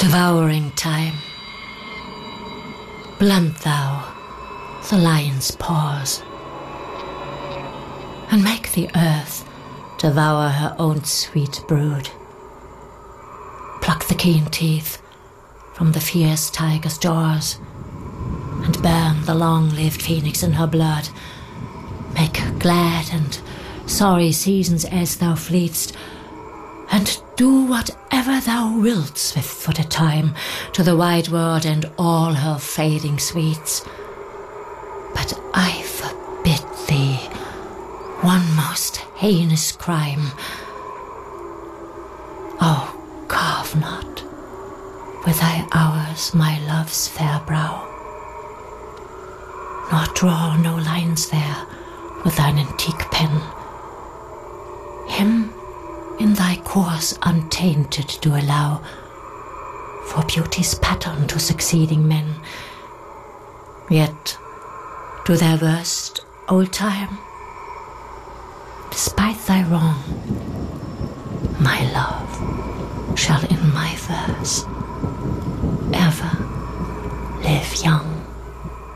Devouring time, blunt thou the lion's paws, and make the earth devour her own sweet brood. Pluck the keen teeth from the fierce tiger's jaws, and burn the long-lived phoenix in her blood. Make glad and sorry seasons as thou fleetst, and do whatever thou wilt, swift-footed time, to the wide world and all her fading sweets. But I forbid thee one most heinous crime. Oh, carve not with thy hours my love's fair brow, nor draw no lines there with thine antique pen. Him in thy course untainted do allow, for beauty's pattern to succeeding men. Yet do thy worst, old time, despite thy wrong, my love shall in my verse ever live young.